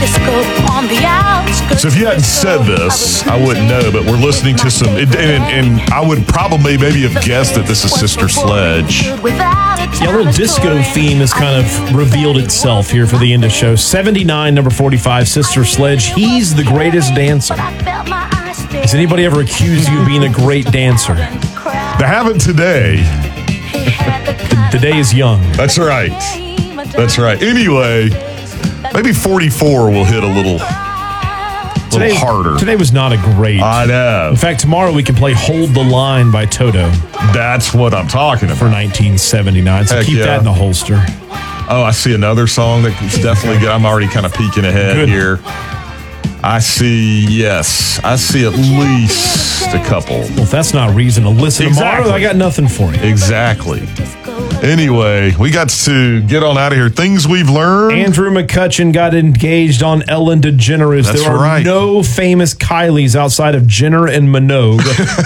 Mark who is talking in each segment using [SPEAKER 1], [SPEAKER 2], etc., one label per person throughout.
[SPEAKER 1] So if you hadn't said this, I wouldn't know, but we're listening to some, and I would probably maybe have guessed that this is Sister Sledge.
[SPEAKER 2] Yeah, a little disco theme has kind of revealed itself here for the end of the show. 79, number 45, Sister Sledge. He's the greatest dancer. Has anybody ever accused you of being a great dancer?
[SPEAKER 1] They haven't today.
[SPEAKER 2] The day is young.
[SPEAKER 1] That's right. That's right. Anyway, maybe 44 will hit a little harder.
[SPEAKER 2] Today was not a great.
[SPEAKER 1] I know.
[SPEAKER 2] In fact, tomorrow we can play Hold the Line by Toto.
[SPEAKER 1] That's what I'm talking about.
[SPEAKER 2] For 1979. So keep that in the holster.
[SPEAKER 1] Oh, I see another song that's definitely good. I'm already kind of peeking ahead here. I see at least a couple.
[SPEAKER 2] Well, if that's not reason to listen tomorrow, I got nothing for you.
[SPEAKER 1] Exactly. Anyway, we got to get on out of here. Things we've learned.
[SPEAKER 2] Andrew McCutcheon got engaged on Ellen DeGeneres.
[SPEAKER 1] That's
[SPEAKER 2] there are no famous Kylies outside of Jenner and Minogue.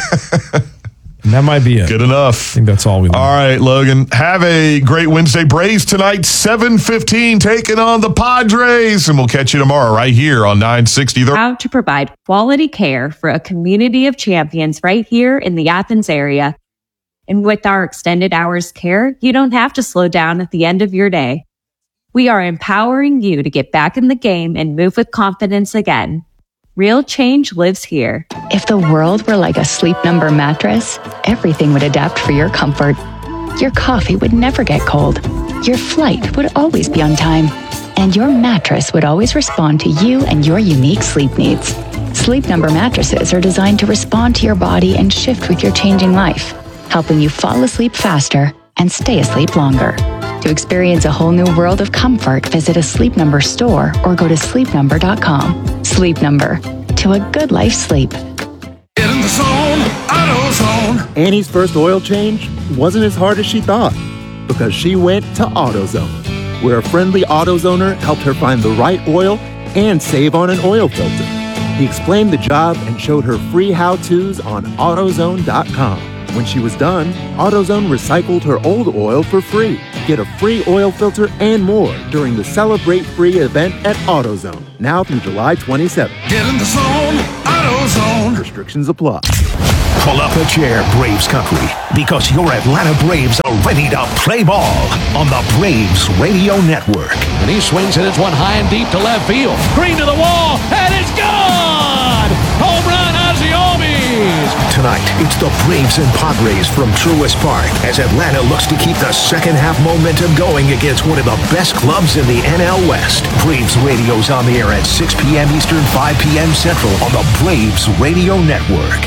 [SPEAKER 2] And that might be it.
[SPEAKER 1] Good enough.
[SPEAKER 2] I think that's all we learned.
[SPEAKER 1] All right, Logan. Have a great Wednesday. Braves tonight, 7:15, taking on the Padres. And we'll catch you tomorrow right here on 960.
[SPEAKER 3] Proud to provide quality care for a community of champions right here in the Athens area. And with our extended hours care, you don't have to slow down at the end of your day. We are empowering you to get back in the game and move with confidence again. Real change lives here.
[SPEAKER 4] If the world were like a Sleep Number mattress, everything would adapt for your comfort. Your coffee would never get cold. Your flight would always be on time. And your mattress would always respond to you and your unique sleep needs. Sleep Number mattresses are designed to respond to your body and shift with your changing life, helping you fall asleep faster and stay asleep longer. To experience a whole new world of comfort, visit a Sleep Number store or go to sleepnumber.com. Sleep Number, to a good life sleep.
[SPEAKER 5] Get in the zone, AutoZone.
[SPEAKER 6] Annie's first oil change wasn't as hard as she thought because she went to AutoZone, where a friendly AutoZoner helped her find the right oil and save on an oil filter. He explained the job and showed her free how-tos on AutoZone.com. When she was done, AutoZone recycled her old oil for free. Get a free oil filter and more during the Celebrate Free event at AutoZone, now through July 27th.
[SPEAKER 5] Get in the zone, AutoZone.
[SPEAKER 6] Restrictions apply.
[SPEAKER 7] Pull up a chair, Braves country, because your Atlanta Braves are ready to play ball on the Braves Radio Network.
[SPEAKER 8] And he swings it. It's one high and deep to left field. Green to the wall, and it's gone! Home run, Ozzie Albies!
[SPEAKER 7] Tonight, it's the Braves and Padres from Truist Park as Atlanta looks to keep the second half momentum going against one of the best clubs in the NL West. Braves Radio's on the air at 6 p.m. Eastern, 5 p.m. Central on the Braves Radio Network.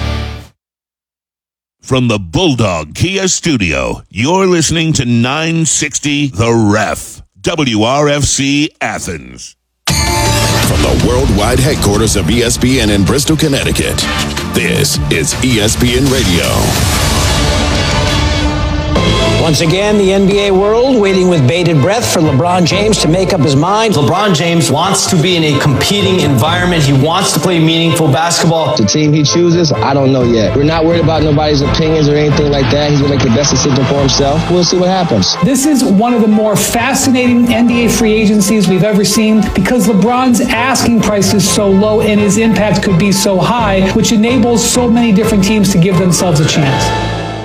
[SPEAKER 9] From the Bulldog Kia Studio, you're listening to 960 The Ref, WRFC Athens.
[SPEAKER 10] From the worldwide headquarters of ESPN in Bristol, Connecticut, this is ESPN Radio.
[SPEAKER 11] Once again, the NBA world waiting with bated breath for LeBron James to make up his mind.
[SPEAKER 12] LeBron James wants to be in a competing environment. He wants to play meaningful basketball.
[SPEAKER 13] The team he chooses, I don't know yet. We're not worried about nobody's opinions or anything like that. He's going to make the best decision for himself. We'll see what happens.
[SPEAKER 14] This is one of the more fascinating NBA free agencies we've ever seen because LeBron's asking price is so low and his impact could be so high, which enables so many different teams to give themselves a chance.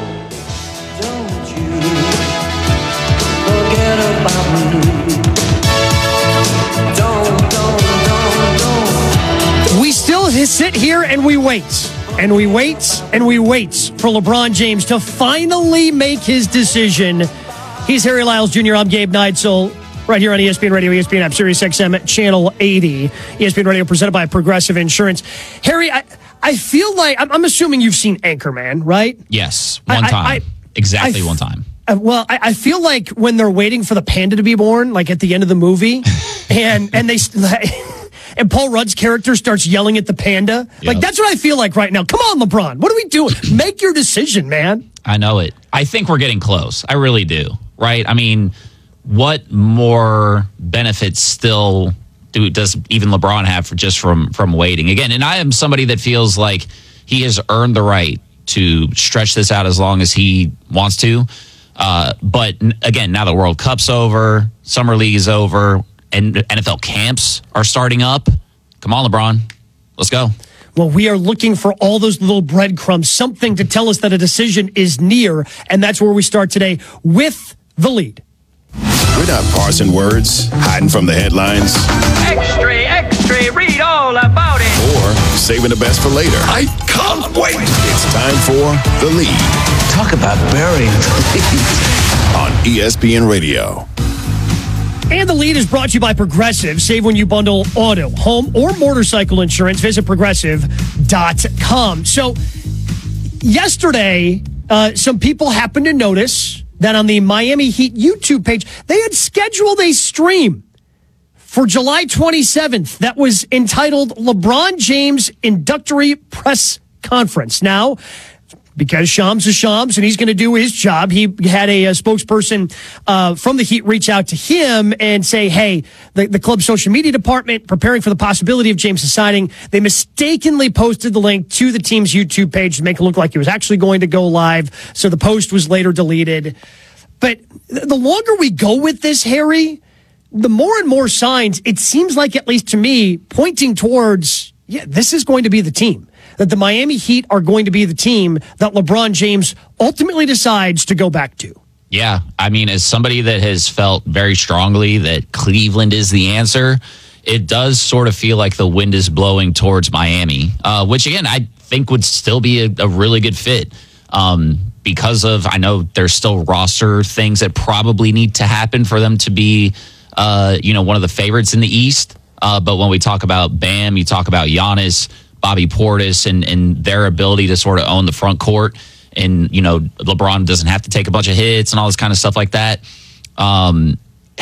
[SPEAKER 15] Sit here and we wait, and we wait, and we wait for LeBron James to finally make his decision. He's Harry Lyles Jr. I'm Gabe Neitzel, right here on ESPN Radio, ESPN app, Sirius XM, Channel 80. ESPN Radio presented by Progressive Insurance. Harry, I feel like, I'm assuming you've seen Anchorman, right?
[SPEAKER 16] Yes, one time. Exactly one time.
[SPEAKER 15] Well, I feel like when they're waiting for the panda to be born, like at the end of the movie, and they... And Paul Rudd's character starts yelling at the panda. Yep. Like, that's what I feel like right now. Come on, LeBron. What are we doing? Make your decision, man.
[SPEAKER 16] I know it. I think we're getting close. I really do. Right? I mean, what more benefits still does even LeBron have from waiting? Again, and I am somebody that feels like he has earned the right to stretch this out as long as he wants to. But again, now the World Cup's over. Summer League is over. and NFL camps are starting up. Come on, LeBron. Let's go.
[SPEAKER 15] Well, we are looking for all those little breadcrumbs, something to tell us that a decision is near, and that's where we start today with the lead.
[SPEAKER 10] We're not parsing words, hiding from the headlines,
[SPEAKER 17] Extra, read all about it.
[SPEAKER 10] or saving the best for later.
[SPEAKER 5] I can't wait.
[SPEAKER 10] It's time for The Lead
[SPEAKER 12] Talk about burying the lead.
[SPEAKER 10] on ESPN Radio.
[SPEAKER 15] And the lead is brought to you by Progressive. Save when you bundle auto, home, or motorcycle insurance. Visit progressive.com. So, yesterday, some people happened to notice that on the Miami Heat YouTube page, they had scheduled a stream for July 27th that was entitled LeBron James Inductory Press Conference. Now, because Shams is Shams and he's going to do his job, he had a spokesperson from the Heat reach out to him and say, hey, the club's social media department preparing for the possibility of James' signing. They mistakenly posted the link to the team's YouTube page to make it look like it was actually going to go live. So the post was later deleted. But the longer we go with this, Harry, the more and more signs, it seems like, at least to me, pointing towards, this is going to be the team. That the Miami Heat are going to be the team that LeBron James ultimately decides to go back to.
[SPEAKER 16] Yeah, I mean, as somebody that has felt very strongly that Cleveland is the answer, it does sort of feel like the wind is blowing towards Miami, which, again, I think would still be a really good fit. Because of, I know there's still roster things that probably need to happen for them to be, one of the favorites in the East. But when we talk about Bam, you talk about Giannis, Bobby Portis, and their ability to sort of own the front court. And, LeBron doesn't have to take a bunch of hits and all this kind of stuff like that. I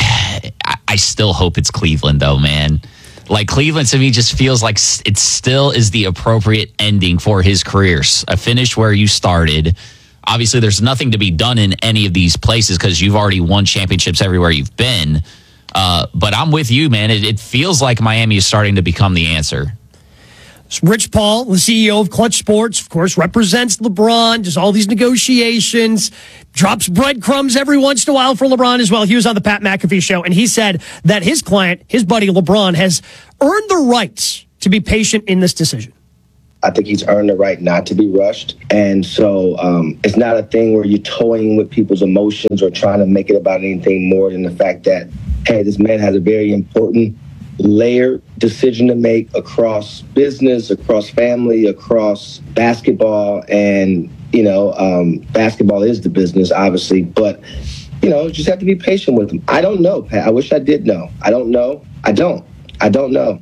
[SPEAKER 16] still hope it's Cleveland, though, man. Like, Cleveland to me just feels like it still is the appropriate ending for his career. A finish where you started. Obviously, there's nothing to be done in any of these places because you've already won championships everywhere you've been. But I'm with you, man. It feels like Miami is starting to become the answer.
[SPEAKER 15] Rich Paul, the CEO of Clutch Sports, of course, represents LeBron, does all these negotiations, drops breadcrumbs every once in a while for LeBron as well. He was on the Pat McAfee show, and he said that his client, his buddy LeBron, has earned the rights to be patient in this decision.
[SPEAKER 13] I think he's earned the right not to be rushed. And so it's not a thing where you're toying with people's emotions or trying to make it about anything more than the fact that, hey, this man has a very important layered decision to make across business, across family, across basketball. And, basketball is the business, obviously. But, just have to be patient with him. I don't know, Pat. I wish I did know. I don't know. I don't know.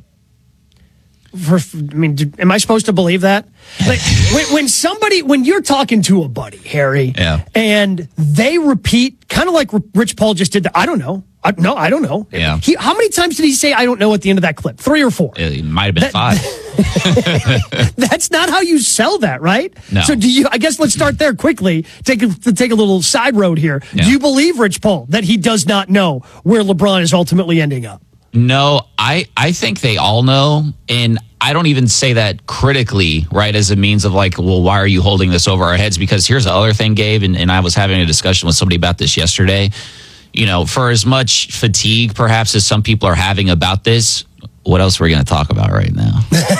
[SPEAKER 15] Am I supposed to believe that? Like, when you're talking to a buddy, Harry, and they repeat, kind of like Rich Paul just did, I don't know. I don't know.
[SPEAKER 16] Yeah.
[SPEAKER 15] How many times did he say, I don't know, at the end of that clip? 3 or 4?
[SPEAKER 16] It might have been 5.
[SPEAKER 15] That's not how you sell that, right?
[SPEAKER 16] No.
[SPEAKER 15] So I guess let's start there quickly, take a little side road here. Yeah. Do you believe Rich Paul that he does not know where LeBron is ultimately ending up?
[SPEAKER 16] No, I think they all know. And I don't even say that critically, right, as a means of like, well, why are you holding this over our heads? Because here's the other thing, Gabe, and I was having a discussion with somebody about this yesterday. For as much fatigue perhaps as some people are having about this, what else are we going to talk about right now?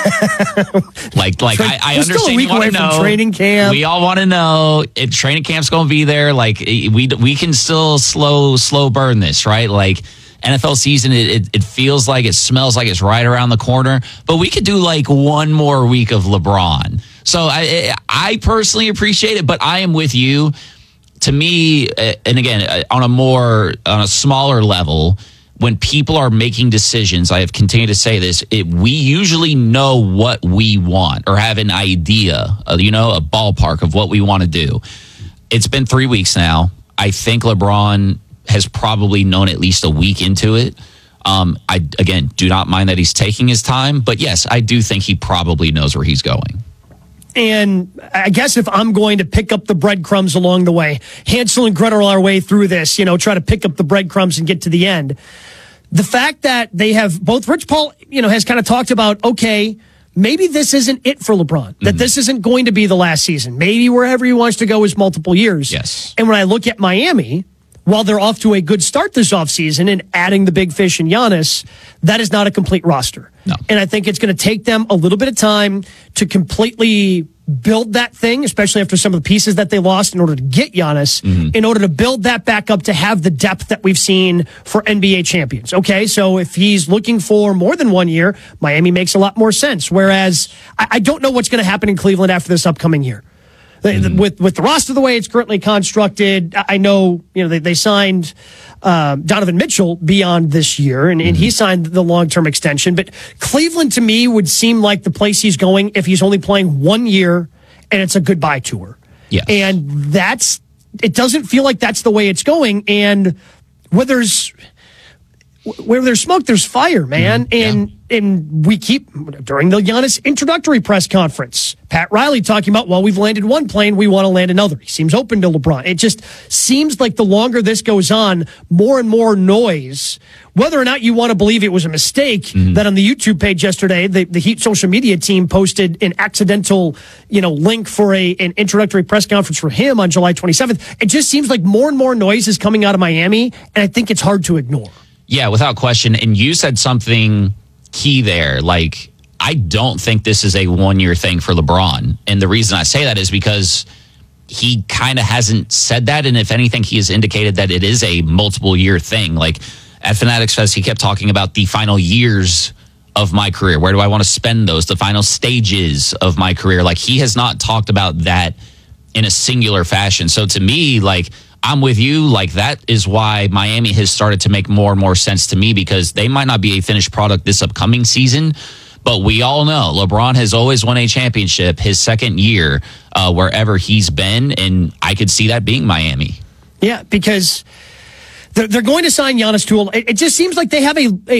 [SPEAKER 16] I understand you want to know.
[SPEAKER 15] Training camp.
[SPEAKER 16] We all want to know if training camp's going to be there. Like we can still slow burn this, right? Like NFL season, it feels like, it smells like it's right around the corner. But we could do like one more week of LeBron. So I personally appreciate it, but I am with you. To me, and again, on a smaller level, when people are making decisions, I have continued to say this, we usually know what we want or have an idea, a ballpark of what we want to do. It's been 3 weeks now. I think LeBron has probably known at least a week into it. I, again, do not mind that he's taking his time, but yes, I do think he probably knows where he's going.
[SPEAKER 15] And I guess if I'm going to pick up the breadcrumbs along the way, Hansel and Gretel our way through this, try to pick up the breadcrumbs and get to the end. The fact that they have both, Rich Paul, has kind of talked about, okay, maybe this isn't it for LeBron, that this isn't going to be the last season. Maybe wherever he wants to go is multiple years.
[SPEAKER 16] Yes.
[SPEAKER 15] And when I look at Miami, while they're off to a good start this offseason and adding the big fish in Giannis, that is not a complete roster.
[SPEAKER 16] No.
[SPEAKER 15] And I think it's going to take them a little bit of time to completely build that thing, especially after some of the pieces that they lost in order to get Giannis, in order to build that back up to have the depth that we've seen for NBA champions. Okay, so if he's looking for more than 1 year, Miami makes a lot more sense. Whereas I don't know what's going to happen in Cleveland after this upcoming year. With the roster the way it's currently constructed, I know they signed Donovan Mitchell beyond this year, and he signed the long-term extension. But Cleveland, to me, would seem like the place he's going if he's only playing 1 year and it's a goodbye tour.
[SPEAKER 16] Yes.
[SPEAKER 15] And it doesn't feel like that's the way it's going. And where there's smoke, there's fire, man. And we keep, during the Giannis introductory press conference, Pat Riley talking about, well, we've landed one plane, we want to land another. He seems open to LeBron. It just seems like the longer this goes on, more and more noise. Whether or not you want to believe it was a mistake, that on the YouTube page yesterday, the Heat social media team posted an accidental, link for an introductory press conference for him on July 27th. It just seems like more and more noise is coming out of Miami, and I think it's hard to ignore.
[SPEAKER 16] Yeah, without question. And you said something key there. Like, I don't think this is a 1 year thing for LeBron. And the reason I say that is because he kind of hasn't said that. And if anything, he has indicated that it is a multiple year thing. Like at Fanatics Fest, he kept talking about the final years of my career. Where do I want to spend those? The final stages of my career. Like, he has not talked about that in a singular fashion. So to me, like, I'm with you. Like, that is why Miami has started to make more and more sense to me, because they might not be a finished product this upcoming season, but we all know LeBron has always won a championship his second year wherever he's been, and I could see that being Miami.
[SPEAKER 15] Yeah, because they're going to sign Giannis to it just seems like they have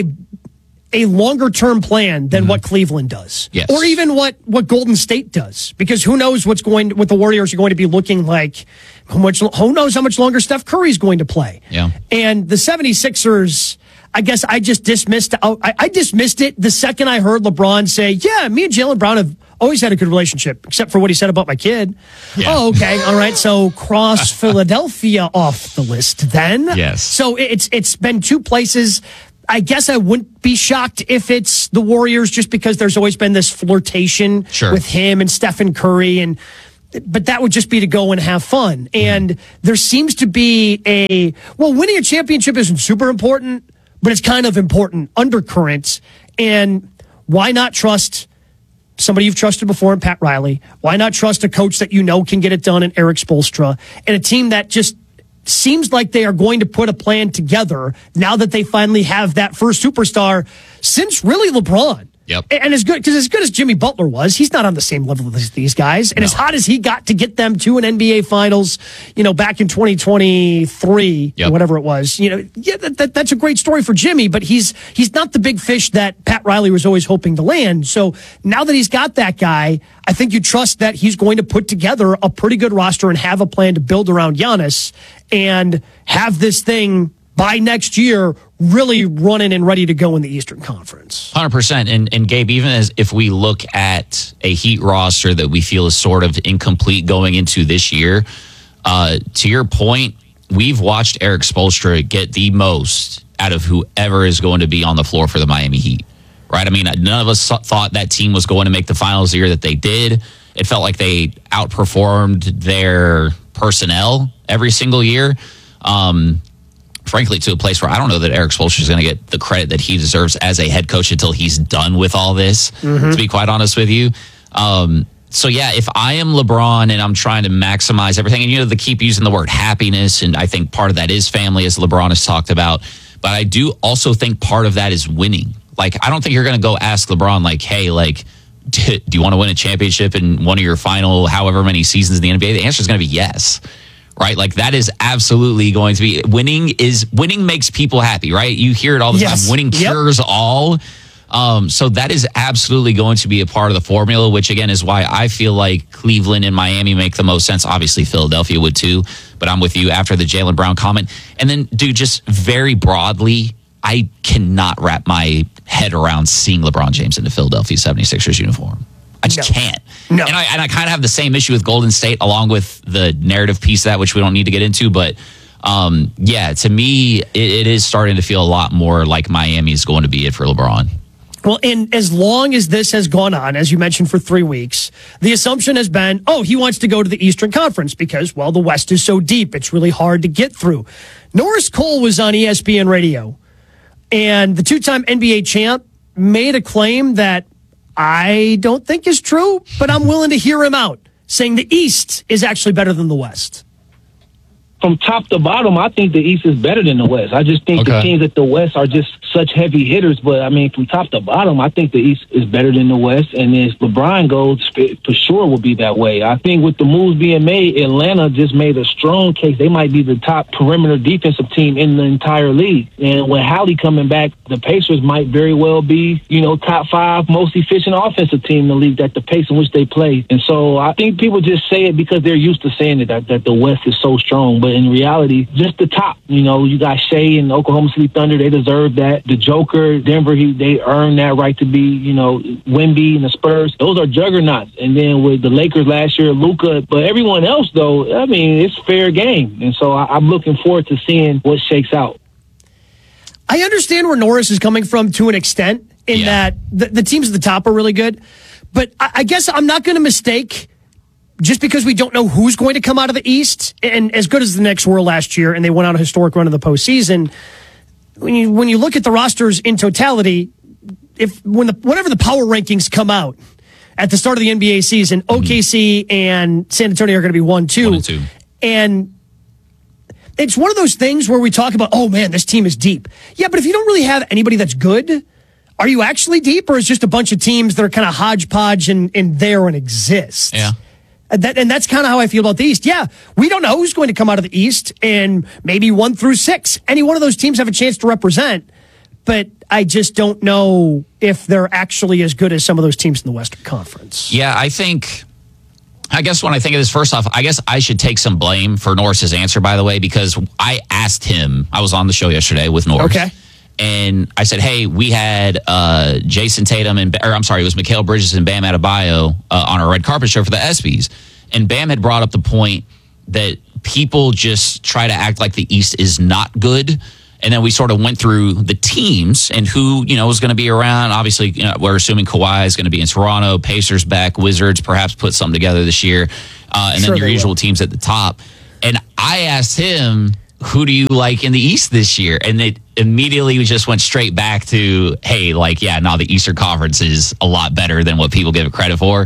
[SPEAKER 15] a longer term plan than what Cleveland does,
[SPEAKER 16] yes,
[SPEAKER 15] or even what Golden State does, because who knows what the Warriors are going to be looking like. Who knows how much longer Steph Curry's going to play.
[SPEAKER 16] Yeah.
[SPEAKER 15] And the 76ers, I guess I just dismissed it the second I heard LeBron say, yeah, me and Jaylen Brown have always had a good relationship, except for what he said about my kid.
[SPEAKER 16] Yeah.
[SPEAKER 15] Oh, okay. All right. So cross Philadelphia off the list then.
[SPEAKER 16] Yes.
[SPEAKER 15] So it's been two places. I guess I wouldn't be shocked if it's the Warriors, just because there's always been this flirtation with him and Stephen Curry, but that would just be to go and have fun. And there seems to be winning a championship isn't super important, but it's kind of important undercurrent. And why not trust somebody you've trusted before in Pat Riley? Why not trust a coach that can get it done in Eric Spoelstra, and a team that just seems like they are going to put a plan together now that they finally have that first superstar since really LeBron.
[SPEAKER 16] Yep.
[SPEAKER 15] And as good as Jimmy Butler was, he's not on the same level as these guys. And as hot as he got to get them to an NBA Finals, back in 2023, or whatever it was, that's a great story for Jimmy, but he's not the big fish that Pat Riley was always hoping to land. So now that he's got that guy, I think you trust that he's going to put together a pretty good roster and have a plan to build around Giannis and have this thing by next year really running and ready to go in the Eastern Conference.
[SPEAKER 16] 100%. And Gabe, even if we look at a Heat roster that we feel is sort of incomplete going into this year, to your point, we've watched Eric Spoelstra get the most out of whoever is going to be on the floor for the Miami Heat, right? I mean, none of us thought that team was going to make the finals the year that they did. It felt like they outperformed their personnel every single year. Frankly, to a place where I don't know that Eric Spoelstra is going to get the credit that he deserves as a head coach until he's done with all this, to be quite honest with you. So, yeah, if I am LeBron and I'm trying to maximize everything, and, they keep using the word happiness, and I think part of that is family, as LeBron has talked about, but I do also think part of that is winning. Like, I don't think you're going to go ask LeBron, like, hey, like, do you want to win a championship in one of your final however many seasons in the NBA? The answer is going to be yes. Right? Like, that is absolutely going to be winning makes people happy, right? You hear it all the time. Winning cures all. So that is absolutely going to be a part of the formula, which again is why I feel like Cleveland and Miami make the most sense. Obviously Philadelphia would too, but I'm with you after the Jaylen Brown comment. And then, dude, just very broadly, I cannot wrap my head around seeing LeBron James in the Philadelphia 76ers uniform. I just can't.
[SPEAKER 15] No.
[SPEAKER 16] And I kind of have the same issue with Golden State, along with the narrative piece of that, which we don't need to get into. But To me, it is starting to feel a lot more like Miami is going to be it for LeBron.
[SPEAKER 15] Well, and as long as this has gone on, as you mentioned, for 3 weeks, the assumption has been, he wants to go to the Eastern Conference because, well, the West is so deep. It's really hard to get through. Norris Cole was on ESPN Radio, and the 2-time NBA champ made a claim that I don't think is true, but I'm willing to hear him out, saying the East is actually better than the West.
[SPEAKER 18] From top to bottom, I think the East is better than the West. I just think the teams at the West are just such heavy hitters. But, I mean, from top to bottom, I think the East is better than the West. And if LeBron goes, for sure will be that way. I think with the moves being made, Atlanta just made a strong case. They might be the top perimeter defensive team in the entire league. And with Howley coming back, the Pacers might very well be, top 5 most efficient offensive team in the league at the pace in which they play. And so I think people just say it because they're used to saying it, that the West is so strong. But in reality, just the top. You got Shea and Oklahoma City Thunder. They deserve that. The Joker, Denver, they earned that right to be, Wemby and the Spurs. Those are juggernauts. And then with the Lakers last year, Luka. But everyone else, though, I mean, it's fair game. And so I'm looking forward to seeing what shakes out.
[SPEAKER 15] I understand where Norris is coming from to an extent in that the teams at the top are really good. But I guess I'm not going to mistake just because we don't know who's going to come out of the East, and as good as the Knicks were last year, and they went on a historic run in the postseason, when you look at the rosters in totality, whenever the power rankings come out at the start of the NBA season, OKC and San Antonio are going to be 1, 2. And it's one of those things where we talk about, oh man, this team is deep. Yeah, but if you don't really have anybody that's good, are you actually deep, or is it just a bunch of teams that are kind of hodgepodge and there and exist?
[SPEAKER 16] Yeah.
[SPEAKER 15] And that's kind of how I feel about the East. Yeah, we don't know who's going to come out of the East, and maybe 1 through 6. Any one of those teams have a chance to represent, but I just don't know if they're actually as good as some of those teams in the Western Conference.
[SPEAKER 16] Yeah, I guess when I think of this, first off, I guess I should take some blame for Norris's answer, by the way, because I asked him, I was on the show yesterday with Norris.
[SPEAKER 15] Okay.
[SPEAKER 16] And I said, hey, we had Jason Tatum it was Mikal Bridges and Bam Adebayo on our red carpet show for the ESPYs. And Bam had brought up the point that people just try to act like the East is not good. And then we sort of went through the teams and who, is going to be around. Obviously, we're assuming Kawhi is going to be in Toronto, Pacers back, Wizards perhaps put something together this year. And then your usual teams at the top. And I asked him, who do you like in the East this year? And it immediately just went straight back to, hey, the Eastern Conference is a lot better than what people give it credit for.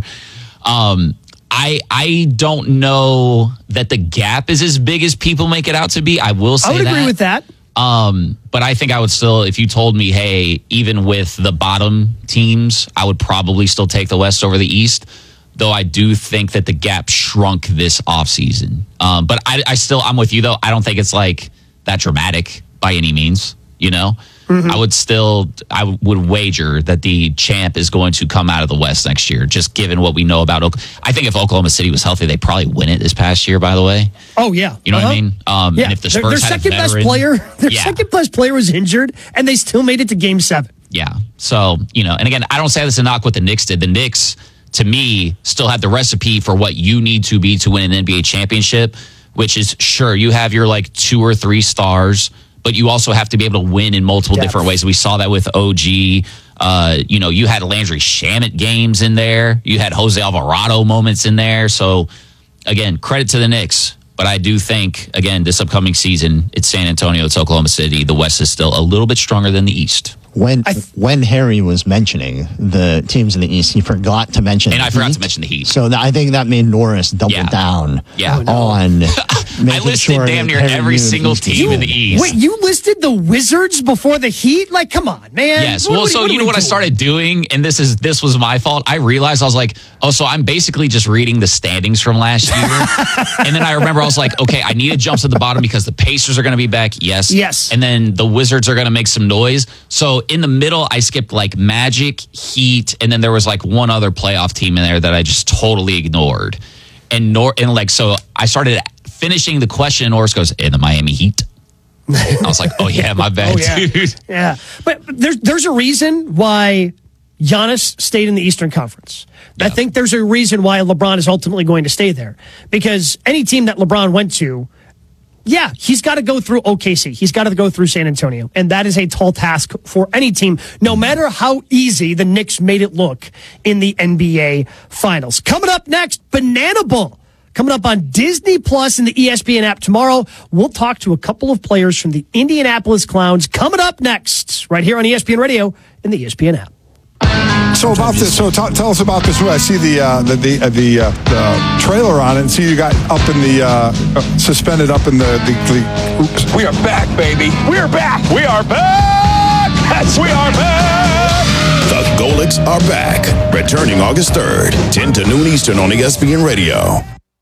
[SPEAKER 16] I don't know that the gap is as big as people make it out to be. I will say that. I would
[SPEAKER 15] agree with that.
[SPEAKER 16] But I think I would still, if you told me, hey, even with the bottom teams, I would probably still take the West over the East. Though I do think that the gap shrunk this offseason. But I'm with you, though. I don't think it's that dramatic by any means, Mm-hmm. I would wager that the champ is going to come out of the West next year, just given what we know about I think if Oklahoma City was healthy, they'd probably win it this past year, by the way.
[SPEAKER 15] Oh, yeah.
[SPEAKER 16] You know what I mean?
[SPEAKER 15] Yeah.
[SPEAKER 16] And if the Spurs
[SPEAKER 15] their second best player was injured, and they still made it to Game 7.
[SPEAKER 16] Yeah. So, and again, I don't say this to knock what the Knicks did. The Knicks, to me, still have the recipe for what you need to be to win an NBA championship, which is, sure, you have your 2 or 3 stars, but you also have to be able to win in multiple different ways. We saw that with OG. You had Landry Shamet games in there. You had Jose Alvarado moments in there. So, again, credit to the Knicks. But I do think, again, this upcoming season, it's San Antonio, it's Oklahoma City. The West is still a little bit stronger than the East.
[SPEAKER 19] When Harry was mentioning the teams in the East, he forgot to mention
[SPEAKER 16] I forgot to mention the Heat.
[SPEAKER 19] So I think that made Norris double down on
[SPEAKER 16] I listed damn near every single team in the East.
[SPEAKER 15] Wait, you listed the Wizards before the Heat? Come on, man.
[SPEAKER 16] Yes. Well, so you know what I started doing, and this was my fault. I realized I was like, so I'm basically just reading the standings from last year. And then I remember I was like, okay, I need to jump to the bottom because the Pacers are going to be back. Yes. And then the Wizards are going to make some noise. So in the middle, I skipped Magic, Heat, and then there was one other playoff team in there that I just totally ignored. So I started finishing the question, and Norris goes, and the Miami Heat. I was like, oh yeah, my bad, dude.
[SPEAKER 15] Yeah. But there's a reason why Giannis stayed in the Eastern Conference. I think there's a reason why LeBron is ultimately going to stay there. Because any team that LeBron went to, Yeah, he's got to go through OKC. He's got to go through San Antonio. And that is a tall task for any team, no matter how easy the Knicks made it look in the NBA Finals. Coming up next, Banana Bowl. Coming up on Disney Plus and the ESPN app tomorrow. We'll talk to a couple of players from the Indianapolis Clowns. Coming up next, right here on ESPN Radio and the ESPN app.
[SPEAKER 20] So about this, tell us about this. I see the trailer on it, and see you got up in the suspended up in the.
[SPEAKER 5] We are back, baby. We are back. We are back. Yes, we are back.
[SPEAKER 10] The Golics are back, returning August 3rd, 10 to noon Eastern on ESPN Radio.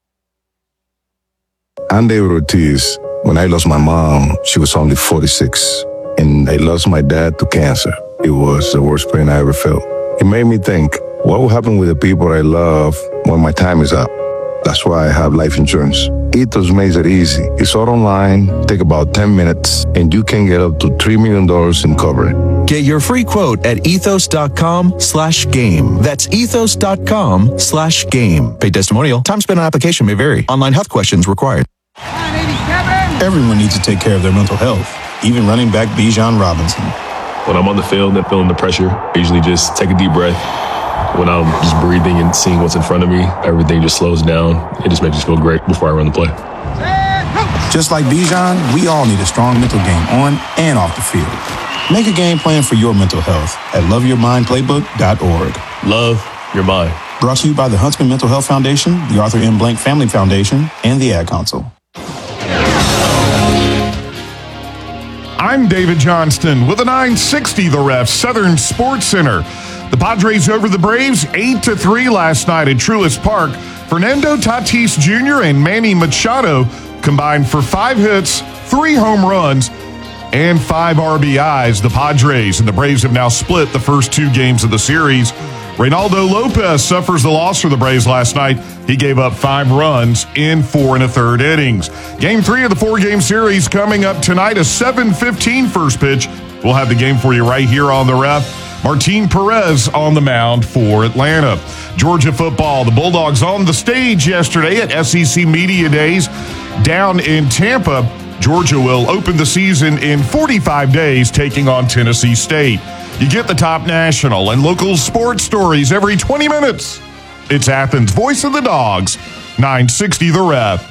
[SPEAKER 21] I'm David Ortiz. When I lost my mom, she was only 46, and I lost my dad to cancer. It was the worst pain I ever felt. It made me think, what will happen with the people I love when my time is up? That's why I have life insurance. Ethos makes it easy. It's all online, take about 10 minutes, and you can get up to $3 million in coverage.
[SPEAKER 22] Get your free quote at ethos.com/game. That's ethos.com/game. Paid testimonial. Time spent on application may vary. Online health questions required.
[SPEAKER 23] Everyone needs to take care of their mental health, even running back Bijan Robinson.
[SPEAKER 24] When I'm on the field and feeling the pressure, I usually just take a deep breath. When I'm just breathing and seeing what's in front of me, everything just slows down. It just makes me feel great before I run the play.
[SPEAKER 23] Just like Bijan, we all need a strong mental game on and off the field. Make a game plan for your mental health at loveyourmindplaybook.org.
[SPEAKER 24] Love your mind.
[SPEAKER 23] Brought to you by the Huntsman Mental Health Foundation, the Arthur M. Blank Family Foundation, and the Ad Council.
[SPEAKER 1] I'm David Johnston with a 960 The Ref Southern Sports Center. The Padres over the Braves 8-3 last night at Truist Park. Fernando Tatis Jr. and Manny Machado combined for 5 hits, 3 home runs, and 5 RBIs. The Padres and the Braves have now split the first 2 games of the series. Reynaldo Lopez suffers the loss for the Braves last night. He gave up 5 runs in 4 1/3 innings. Game 3 of the 4-game series coming up tonight, a 7:15 first pitch. We'll have the game for you right here on the Ref. Martin Perez on the mound for Atlanta. Georgia football, the Bulldogs on the stage yesterday at SEC Media Days down in Tampa. Georgia will open the season in 45 days, taking on Tennessee State. You get the top national and local sports stories every 20 minutes. It's Athens' Voice of the Dogs, 960 The Ref.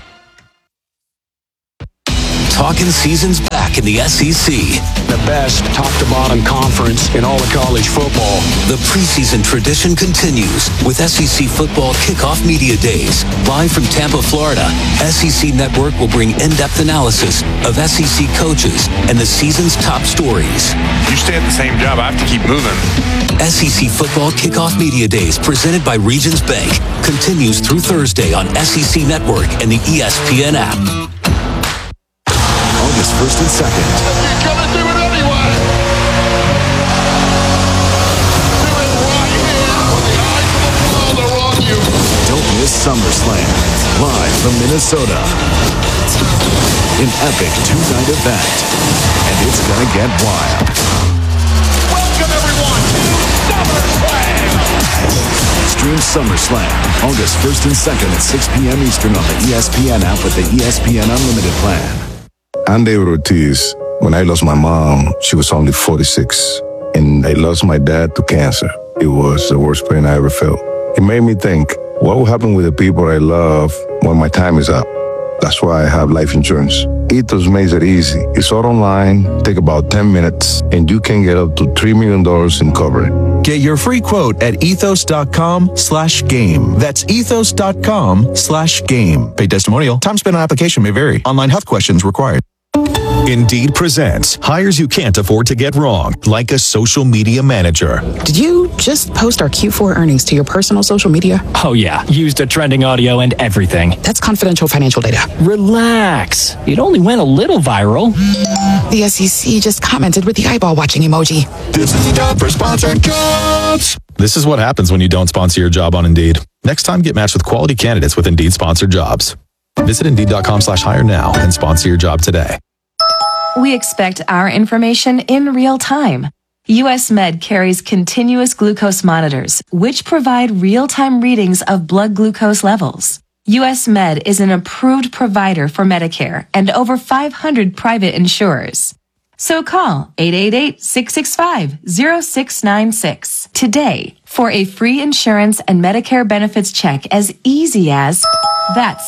[SPEAKER 25] Talking season's back in the SEC.
[SPEAKER 26] The best top-to-bottom conference in all of college football.
[SPEAKER 25] The preseason tradition continues with SEC Football Kickoff Media Days. Live from Tampa, Florida, SEC Network will bring in-depth analysis of SEC coaches and the season's top stories.
[SPEAKER 27] You stay at the same job, I have to keep moving.
[SPEAKER 25] SEC Football Kickoff Media Days, presented by Regions Bank, continues through Thursday on SEC Network and the ESPN app. August 1st and 2nd.
[SPEAKER 5] You're gonna do it anyway. Do it right here when the eyes of the world are on you.
[SPEAKER 25] Don't miss SummerSlam, live from Minnesota. An epic 2-night event, and it's gonna get wild.
[SPEAKER 5] Welcome everyone to SummerSlam.
[SPEAKER 25] Stream SummerSlam August 1st and 2nd at 6 p.m. Eastern on the ESPN app with the ESPN Unlimited plan.
[SPEAKER 21] I'm David Ortiz. When I lost my mom, she was only 46, and I lost my dad to cancer. It was the worst pain I ever felt. It made me think, what will happen with the people I love when my time is up? That's why I have life insurance. Ethos makes it easy. It's all online, take about 10 minutes, and you can get up to $3 million in coverage.
[SPEAKER 22] Get your free quote at ethos.com/game. That's ethos.com/game. Paid testimonial. Time spent on application may vary. Online health questions required.
[SPEAKER 28] Indeed presents hires you can't afford to get wrong, like a social media manager.
[SPEAKER 29] Did you just post our Q4 earnings to your personal social media?
[SPEAKER 30] Oh yeah, used a trending audio and everything.
[SPEAKER 29] That's confidential financial data.
[SPEAKER 30] Relax. It only went a little viral.
[SPEAKER 29] The SEC just commented with the eyeball watching emoji.
[SPEAKER 28] This is time for sponsored jobs. This is what happens when you don't sponsor your job on Indeed. Next time, get matched with quality candidates with Indeed sponsored jobs. Visit Indeed.com/hire now and sponsor your job today.
[SPEAKER 31] We expect our information in real time. US Med carries continuous glucose monitors, which provide real-time readings of blood glucose levels. US Med is an approved provider for Medicare and over 500 private insurers. So call 888-665-0696 today for a free insurance and Medicare benefits check as easy as that's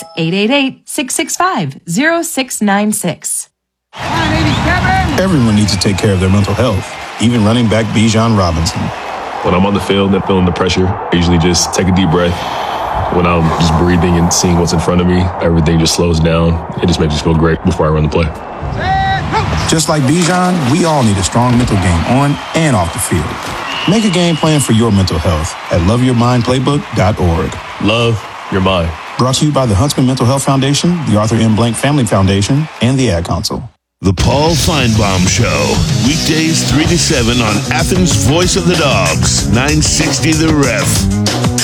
[SPEAKER 31] 888-665-0696.
[SPEAKER 23] Everyone needs to take care of their mental health, even running back Bijan Robinson.
[SPEAKER 24] When I'm on the field and feeling the pressure, I usually just take a deep breath. When I'm just breathing and seeing what's in front of me, everything just slows down. It just makes me feel great before I run the play.
[SPEAKER 23] Just like Bijan, we all need a strong mental game on and off the field. Make a game plan for your mental health at loveyourmindplaybook.org.
[SPEAKER 24] Love your mind.
[SPEAKER 23] Brought to you by the Huntsman Mental Health Foundation, the Arthur M. Blank Family Foundation, and the Ad Council.
[SPEAKER 2] The Paul Feinbaum Show, weekdays 3 to 7 on Athens' Voice of the Dogs, 960 The Ref.